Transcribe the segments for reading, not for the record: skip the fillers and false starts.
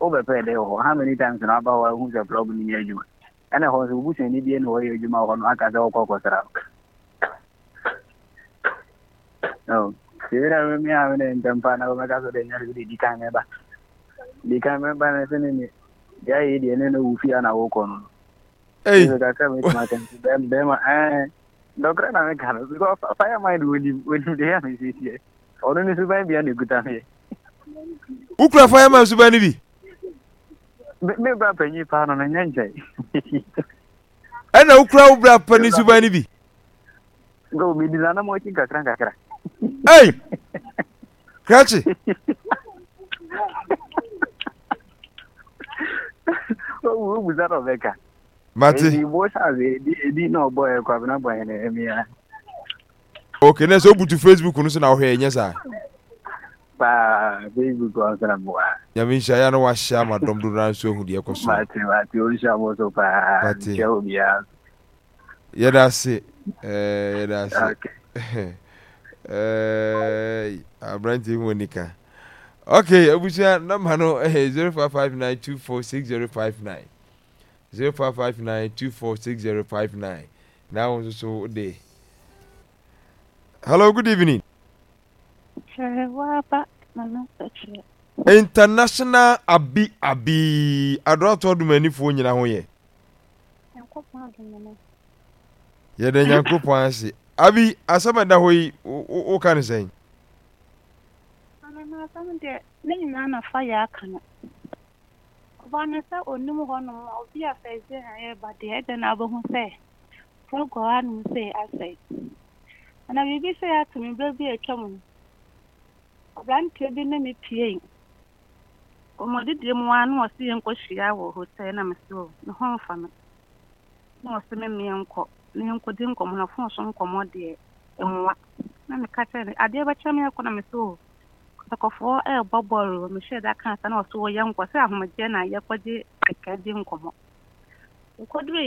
over pay there. How many times an about who's a problem in your human? And I was a bush and Indian way you might want to ask our no, you know, me having in Tampana over the can't remember. They can't remember anything. Yeah, you know, if you are walk on. Hey, them, Doctor, I can't because fire mind will they have me here. Or only survive beyond the good time. Ukra fireman Subanibi. Maybe a penny pound on an engine. And no crowd black penny Subanibi. Go be the animal watching a crank. Hey, Cratchy. Who was that of Becca? Matty. What has a no boy a cabin boy and Emia? Okay, let's open to Facebook on our hair. Yes, sir. Facebook was a boy. Yamisha, I know what Shama don't do that. So, who dear Cos Matthew was over. Yeah, that's it. That's it. I'm renting Monica. Okay, I wish I had number 0559246059. 0559246059. Now also day. Hello, good evening. International Abi. I don't told many phone in our way. Yeah, then you could point. Abi, as some of that way, what can I say? Name of fire can. Vanessa or no one of the affairs but the head and Abu say. Program say, I say. And I will be fair to me, will be a common. Grant to be named P. Or did the one was seeing what she who say, I'm so no home family. No, send me uncle. Uncle didn't come on a phone, some commodity. And what? Let me catch it. I dare tell me a economy so. For a bubble, Michelle, that can't know so young was a Jenna, Yapodi, I can't come up. Could we,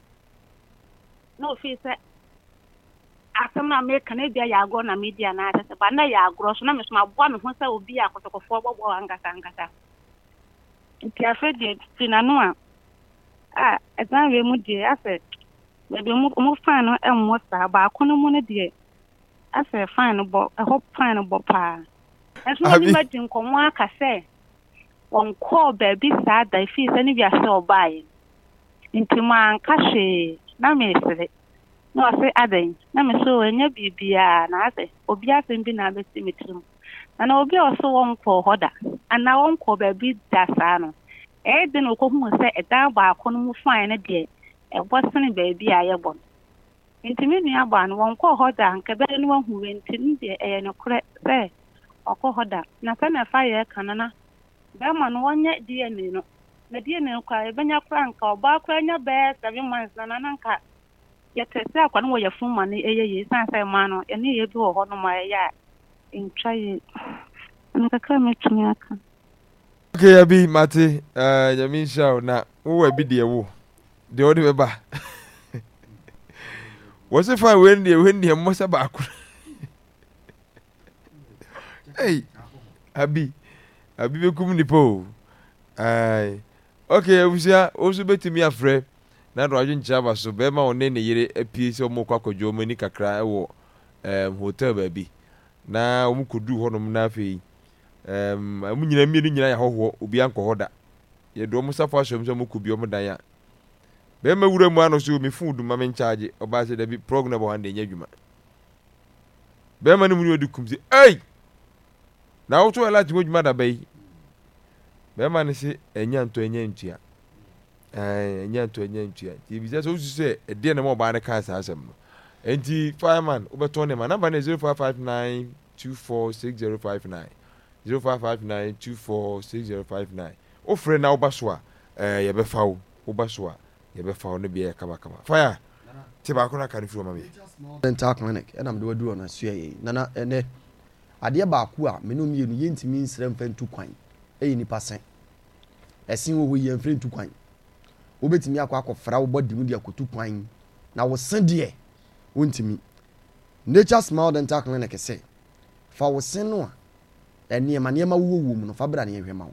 no fees. After my American Canada, you are going to media and I said, but now you are gross. No, Miss my one who will be a quarter for Angata. If you are afraid, Sinanoa. Ah, as I removed the asset, maybe move fine and what's about Conomona dear. I say, fine about a hope fine about pa. And so imagine Comwaka say, one call baby sad, thy fees any be so by. Into my cache, na me say, no, I say, Adding, na me so, and you be a naze, or be as in being a cemetery. And I'll be also one call Hoda, and now one call baby dasano. Eh, then Oko say a down by a conum fine a day, a Boston baby I am born. Into me, one call Hoda, and cabin anyone who went in the air no correct say. Oko hoda na kana fire kanana ba man wonye DNA no na DNA kwa ebenya kranka oba kwa nya be 7 months na nanka ya tese akwa no ye fuma ne eyeye sanse ma no ene ye bi ho ho no ma ya intrai nka kama tumiaka. Okay, Abi Mate, Yamisha na wo bi de wo de odi be ba was it fine when the mosa ba akura. Hey, Abi be kum ni po. Ai. Okay, usia oso betimi afre. Na do adwen chaba so be ma one ne yire apie se omo kwakodwo mani kakra e wo hotel ba bi. Na omo kodu honom na afei. Amu nyina mi nyina ya hoho obi anko hoda. Ye do omo safa ashom se omo kubi omo dan ya. Be ma wura mu ano so mi food ma me charge oba se da bi program bo hande nya dwuma. Be ma ne mu odi kum se, "Hey! Na wo to ela ti modwuma da bai be ma ne se enya nto enya ntua enya nto enya ntua ti bi so se e de na mo ba ne ka sa asem no enti fireman obeto ne ma number na 0559246059 0559246059 ofre na obaso a ye be fa wo obaso a ye be fa wo ne bi e kama fire ti ba ko na kan fi o ma me dental clinic and am do adu on asuye nana ene ade ba ku a me no mienu yentimi nsrem fa ntu kwan eyi ni pasen esin wo ye mfre ntu kwan obetimi akofra wo body mu dia kotu kwan na wo sen de wontimi Nature Smile Dental Clinic say fa wo sen no a ene ma wo mu no fa bra ne hwema wo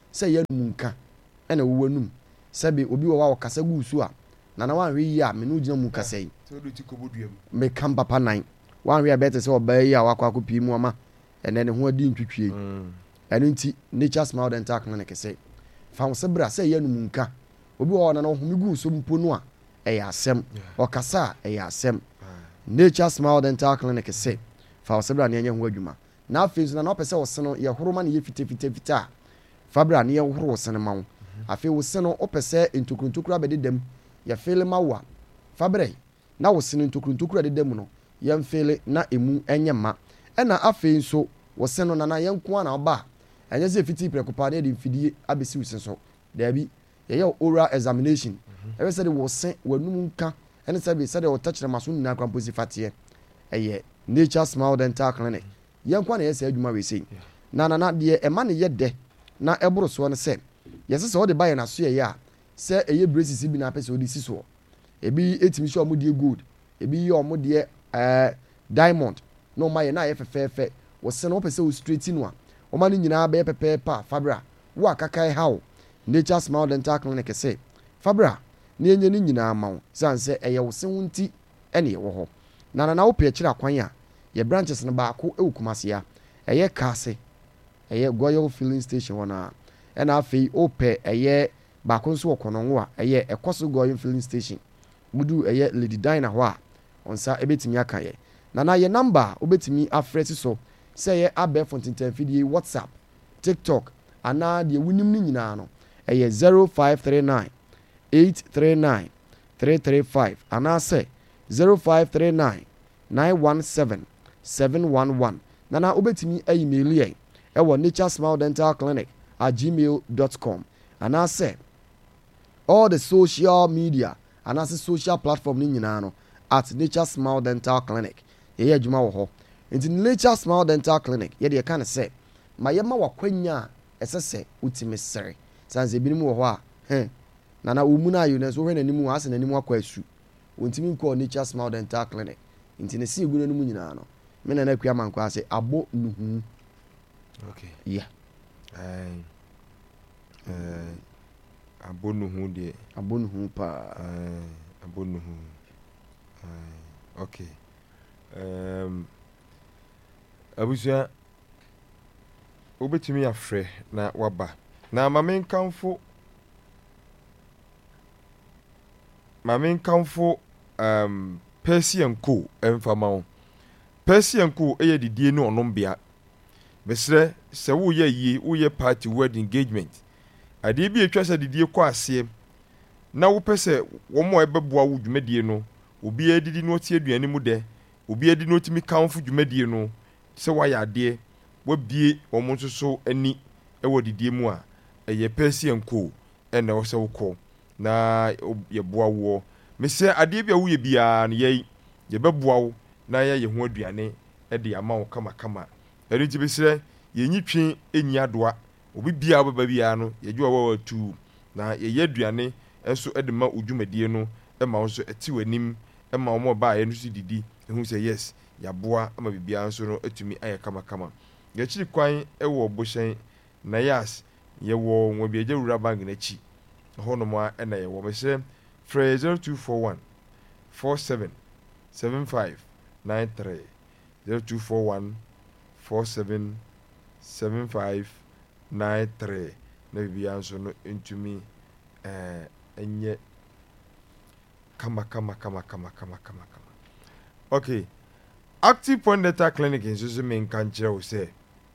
sɛ yɛ num nka ɛna wɔwɔ num sɛbi obi wɔ hɔ a ɔkasa gu so a nana wanhwɛ yi a me no gyina mu kasa yi meka papa nan wanhwɛ a bɛte sɛ ɔbaa yi a wakɔ akɔpii mu ama ɛnɛ ne ho adi ntwitwie ɛno nti Nature Smile Dental Clinic sɛ fa wo sɛ bra sɛ yɛ num nka obi wɔ hɔ nana ɔhome gu so mpo no a ɛyɛ asɛm ɔkasa a ɛyɛ asɛm Nature Smile Dental Clinic sɛ fa wo sɛ bra ne ɛnyɛ ho adwuma na afei nso na ɔpɛ sɛ ɔse no yɛhoro ma ne yɛ fitafitafita a fa bra ne yɛhoro wo se no ma wo afei wo se no ɔpɛ sɛ ntokuruntukuru abɛdedam yɛfele ma wo a fa brɛ na wo se no ntokuruntukuru adedam no yɛmfele na emu ɛnyɛ ma ɛna afei nso wo se no nana yɛnko ana ɔba a ɛnyɛ sɛ fiti prɛko pa ne yɛde mfidie abɛsi wo se so daabi yɛyɛ oral examination ɛbɛ sɛ de wo se w'anum nka ɛne sɛ de wo tɛkyerɛma so nyinaa kora mposi fateɛ ɛyɛ Nature Smile Dental Clinic yɛnkwa na yɛsɛ adwuma wei sei na deɛ ɛma ne yɛ dɛ na ɛboro soɔ no sɛ yɛsɛ sɛ wode ba yɛ naso yɛyɛ a sɛ ɛyɛ braces bi na apɛ sɛ wode si soɔ ebi ɛtumi hyɛ ɔmo deɛ gold ebi yɛ ɔmo deɛ diamond na ɔma yɛ na ayɛ fɛfɛɛfɛ wɔsɛ no wopɛ sɛ wo straight no a ɔma no nyinaa bɛyɛ pɛpɛɛpɛ a fabra wo a kakae ha wo Nature Smile Dental Clinic sɛ fabra ne ɛnyɛ no nyinaa ma wo sane sɛ ɛyɛ wo se wo nti ɛne yɛwɔ hɔ na wopɛ akyirɛ akwan a yɛ branches no baako ɛwɔ Kumase a ɛyɛ Kaase ɛyɛ Goyal filling station hɔ na ɛna afei wopɛ ɛyɛ baako nso wɔ Kɔnɔngo a ɛyɛ ɛkɔso Goyal filling station mudu ɛyɛ Lady Dina hɔ a ɔnsa ɛbɛtumi aka yɛ na yɛ number a wobɛtumi afrɛ si so sɛ ɛyɛ abɛɛfo ntentanfidie WhatsApp TikTok anaa deɛ wonim no nyinaa no ɛyɛ 0539 839 335 anaasɛ 0539 917 711 na wobɛtumi email yɛn ɛwɔ naturesmiledentalclinic@gmail.com anaasɛ all the social media anaasɛ social platform no nyinaa no at Nature Smile Dental Clinic yɛyɛ adwuma wɔ hɔ nti Nature Smile Dental Clinic yɛde yɛka ne sɛ ma yɛma wakwanya a ɛsɛ sɛ wotumi sere sanse ebinom wɔ hɔ a nana wɔmu no ayɛ no nso wohwɛ n'anim a asɛ n'anim akɔ asu wɔntumi nkɔɔ Nature Smile Dental Clinic nti ne si egu n'anim nyinaa no me na akua mankɔ ase abɔ nuhu okay yeah abɔ nuhu deɛ abɔ nuhu pa abɔ nuhu okay abusua wobɛtumi afrɛ na waba na mame nkamfo Persian Co emfama wo Persian Co ɛyɛ didie no ɔnombea besrɛ sɛ woyɛ yie woyɛ party wedding engagement adeɛ bi etwa sɛ didie kɔ aseɛ na wopɛ sɛ wɔn a ɛbɛboa wo dwumadie no obi adidi no tie aduane mu dɛ obi adi no timi kamfo dwumadie no sɛ wayɛ adeɛ wabie wɔn nso so ani ɛwɔ didie mu a ɛyɛ Persian Co ɛna wɔsɛ wokɔ na yɛboa wo mesɛ adeɛ bi a woyɛ biara no yɛbɛboa wo na yɛ ho aduane ɛde ama wo kama ɛno nti besrɛ yɛnyi twe enyi adoa obi biara bɛba biara no yɛdwo wa watu na yɛyɛ aduane ɛso ɛde ma odwumadie no ɛma wo so ɛti w'anim ɛma wo ba yɛ no so didi ɛhu sɛ yes yɛaboa ama bibiara nso no atumi ayɛ kama yɛkyiri kwan ɛwɔ bohyɛn na yas yɛwɔ nwabiagya wura bank n'akyi hɔnom a ɛna yɛwɔ mesrɛ frɛ 0241 47 75 93 0241 47 75 93 na bibiara nso no ntumi ɛnyɛ kama okay Active Point Dental Clinic nso so menka nkyerɛ wo sɛ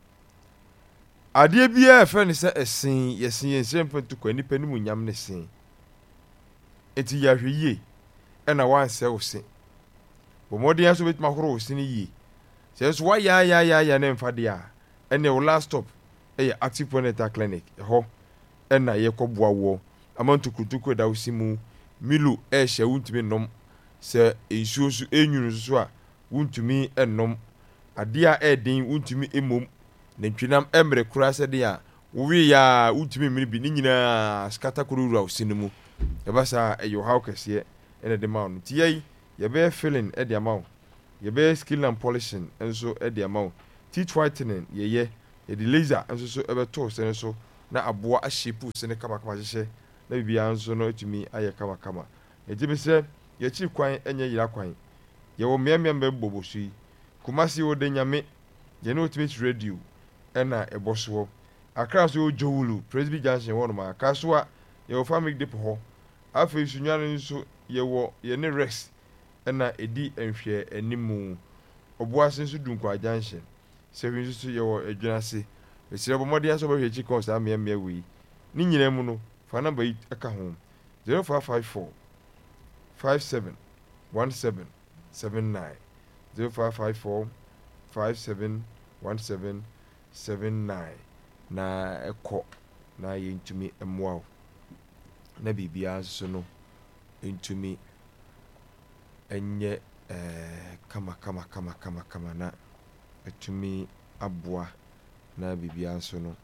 adeɛ biara ɛfɛ ne sɛ ɛsen yɛnsɛ mfantu kwa nipa no mu nyam ne sen enti yɛahwɛ yie ɛna wansɛ wo se bɔmmɔden nso bɛtumi ahoro wo se no yie sɛ nso wayɛ ne mfa deɛ a ɛne wo last stop ɛyɛ Active Point Dental Clinic ɛhɔ ɛna yɛkɔboa woɔ ama ntokurutoku da wo si mu milo ɛhyɛ wontumi nom sɛ nsuo nso ɛnwunu nso a wontumi ɛnom adeɛ a ɛden wontumi emom na ntwinam ɛmre kura sɛ deɛ a wowie ya wontumi mmiri bi ne nyinaa skata korowura wo si no mu yɛbasa ɛyɛ haw kɛseɛ ɛna de ma wo nti yɛbɛyɛ filling ɛde ama wo yɛbɛyɛ skin and polishing nso ɛde ama wo teeth whitening yɛde laser nso so ɛbɛto sɛ no so na aboa ahye pools ne kama hyehyɛ na bibia nso no etumi ayɛ kama enti bi sɛ yɛkyi kwan enye yira kwan yɛwɔ mmea mbɛbɔ so yi Kumasi wo de nyame yɛne ultimate radio ɛna ɛbɔ so Accra so Jowulu Presby Junction wɔ no ma Kasua yɛwɔ family depot hɔ afei sunware nso yɛwɔ yɛne Rex ɛna edi nhwɛ animu Obuase nso Dunkwa Junction sɛbi nso yɛwɔ adwunase esire bɔmɔde aso bɛhwɛ chi kɔn saa mmea wei ni nyina mu no fa number yi ɛka ho 0554 57 17 79 0554 57 17 79 na ɛkɔ na yɛntumi mmoa wo na bibia nso no ntumi enye kama na etumi aboa na bibia nso no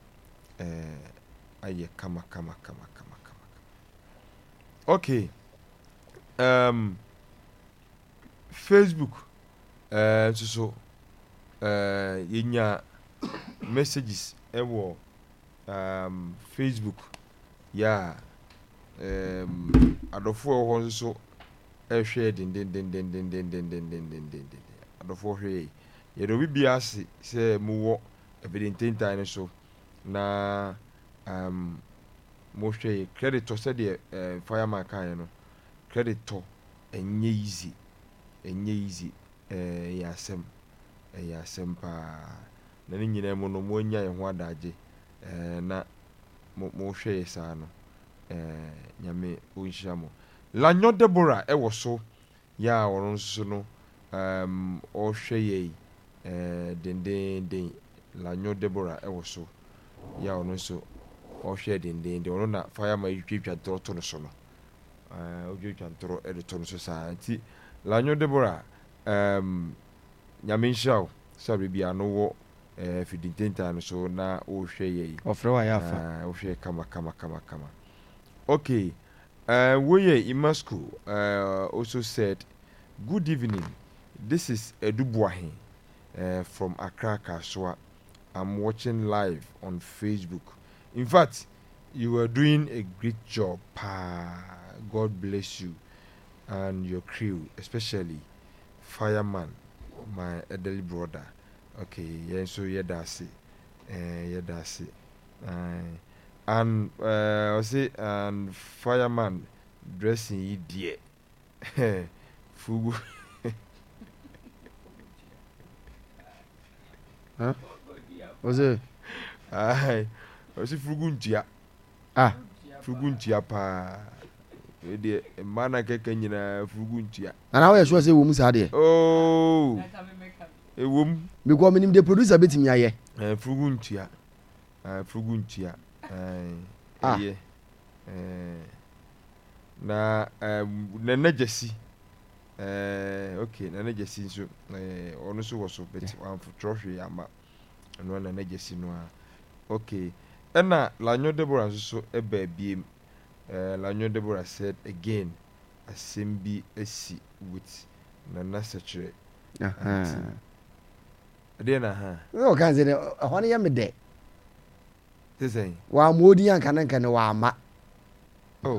ayɛ kama okay Facebook nso so yenya messages ɛwɔ Facebook ya adɔfo hɔ nso so ɛhwɛ den adɔfo hwɛ yɛde obi bia ase sɛ muwɔ evidententan ne so na mo hwɛ creditor sɛ de fireman kan no creditor enye easy ɛyɛ asɛm paa na ne nyina mu no mo anya yɛ ho adagye na mo hwɛ yɛ saa no nyame onhyia mo Lanyo Deborah ɛwɔ so ya wɔn nso no ɔhwɛ yɛ dendenden Lanyo Deborah ɛwɔ so ya wɔn nso ɔhwɛ dendenden ɔno na fireman twitwa toro no so no ɔtwitwa toro ɛde to no so saa nti Lanyo Deborah nyame nhyia wo sabe bia no wɔ fidintenta no so na ɔhwɛ yɛ ɔfrɛ wa yafa ɔhwɛ kama okay Woye Imasco also said, "Good evening. This is Edubuahin from Accra, Kasua. I'm watching live on Facebook. In fact, you are doing a great job. God bless you and your crew, especially Fireman, my elderly brother. Okay, yeah, so yeah, that's it. And I say and fireman dressing dear fugu huh was it I was fugu ntia fugu ntia pa we de mana keke nyina fugu ntia and how you sure say wo mu sa de oh ewom because minim the producer betimi aye fugu ntia na Nana Jesse okay Nana Jesse so ono so was so bet one for trophy ama no Nana Jesse no okay na Lanyo Deborah so e ba biem Lanyo Deborah said again assembly esi with Nana Secretary na no kan say ho ne ya me de say wa modi an kan wa ma oh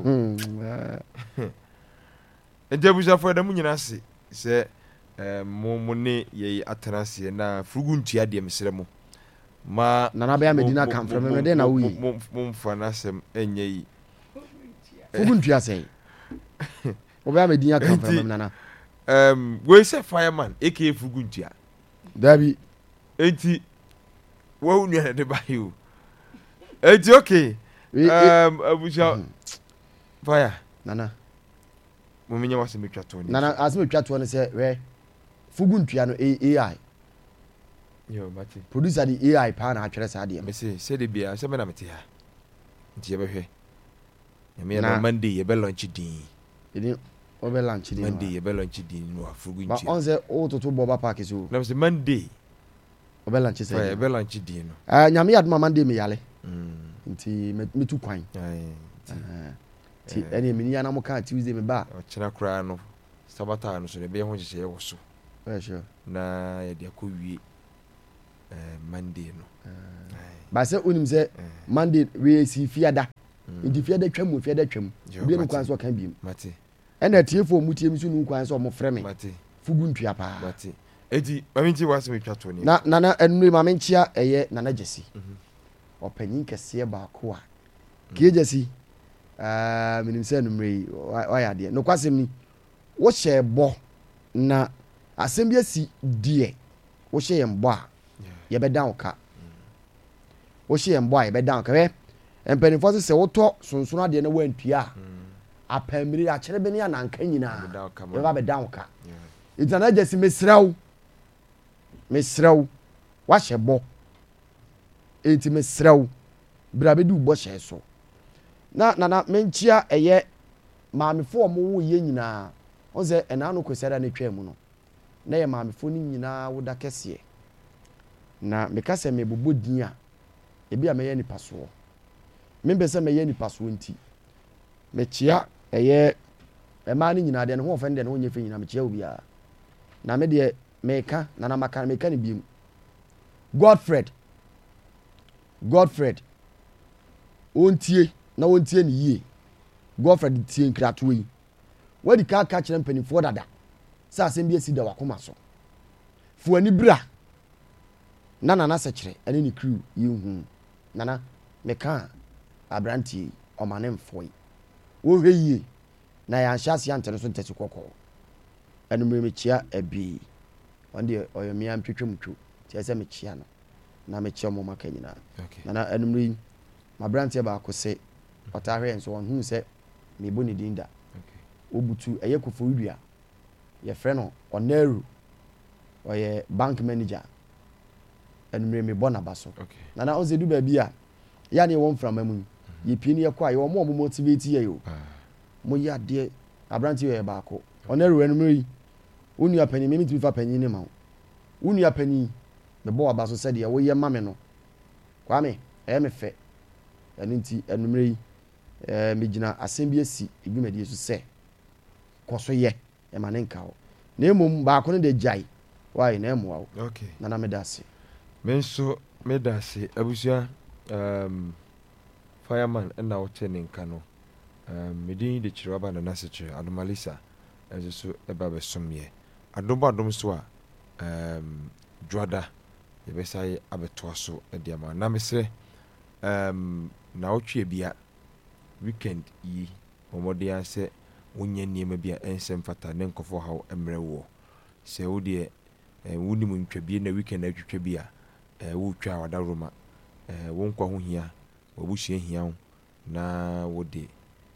Ejabuja for dem nyina se se mo ne ye atenase na frugu ntua de mesere mo ma Nana be Medina kan from me de na wo yi mo mfa na sem enye yi frugu ntua se o be Medina kan from me Nana we say fireman aka frugu ntua dabi enti wo nua de ba yi enti okay abuja fire Nana mo menya wase metwa to ni Nana aseme twa to ne se we fugu ntua no AI yo mate producer di AI pa na atwere sa de me se de bia se me na mete ha nti ye behwe me na Monday ye be launch din edi o be launch din Monday ye be launch din no fugu ntia ba on se o to boba park so na se Monday o be launch se ye be launch din no nyame yadoma Monday me yale nti metu kwan ti ene mini yana mo kan Tuesday me ba o kira kura no sabata no so ne be ho hye wo so sure na ye de akɔwie Monday no ba se onim se Monday we si fiada ndi fiada twam fiada twam bi no kwan so kan bi mate ena tiefo mu tie mi so nu kwan so mo frɛ me mate fugu ntua pa mate edi maminti wase me twa to ni na enu mamentia eye na jesi opanyin kese ba ko a kie jesi minim se numre waya de no kwasem ni wo hye bo na asem bi asi die wo hye yembo a ye bɛdan wo ka wo hye yembo a ye bɛdan wo ka we empanifo se woto sonsono ade na wantua apamiri a kyere be ne ananka nyina ye ba bɛdan wo ka itana jesi mesrɛw wa hye bo enti mesrɛw bra be du bo hye so na menchia eye maamefo mo wo ye nyina on se ena no kwesera ne twa mu no na ye maamefo ni nyina wo da kese na meka se me bobo din a ebi a meye nipa so membe se meye nipa so nti mechia eye ema ni nyina de ne ho ofende ne ho nyefe nyina mechia obi a na me de meka na maka meka ne biem Godfred ontie na wontie ne yie Godfred tie nkrato yi wadi ka kyerɛ mpanifo dada sɛ asɛm bi asi da wakoma so fo ani bra na sɛ kyerɛ ɛne ne crew yi hu nana meka abrantie ɔmane mfoi wo hwɛ yie na ya nhyase antene so ntɛse kɔkɔ ɛno me kyia abi ɔnde ɔyɛ mia mpwetwem twu tie sɛ me kyia no na me kyia mo maka nyina nana ɛno yi mabrantie ba ko se ɔtahwe nso ɔn hu sɛ me bo ne dinda obutu eye kofo widua ye frɛ no Oneru ɔyɛ bank manager enumere me bona baso na on se du ba bi a ya ne won frama mu ye pie ne ye kwa ye wo mo motivate ye yo mo ya de abranti ye ba ko Oneru enumere yi onu apani me mitimi fa pani ne ma onu apani me bo abaso sɛ de wo ye ma me no kwa me me fɛ ɛno nti enumere yi me gina asɛm bi asi edwumadi so sɛ koso ye e ma ne nka ho na emom ba ko ne de jai why na emo wo okay na medase menso medase abusua fireman na wo te ne nka no medin de kyerɛ ba na nase kyerɛ anomalisa so e ba besomye adom so a dwada ye besai abetoa so e dia ma na mesre na wotwe bia weekend yi omode ase wonye niema bia ensem fata ne nkofo hawo emre wo se wo de woni mu ntwabie na weekend atwitwa bia wo twa wada roma wo nkwa ho hia wo buhie hia ho na wo de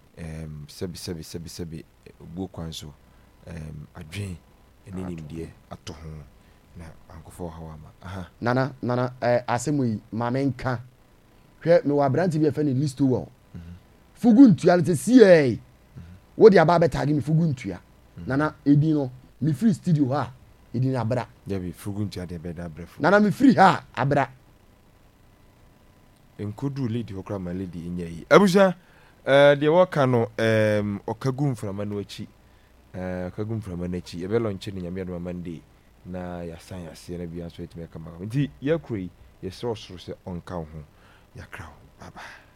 sebi bu kwanso adwen ene nimdie ato ho na ankofo hawo ama aha nana asemu yi mamenka hwe me wa branti bia fa ne list wo fugu ntua te sie wo de aba beta gi me fugu ntua nana edin no me free studio ha edin abra ya bi fugu ntua de beda abra fu nana me free ha abra enkodu lady okra ma lady nyai abuja de waka no okagum frama no achi okagum frama no achi e be launch ni nyame no Monday na ya san ya se na bia so etime kama nti yakuri ye soro se onka ho yakra baba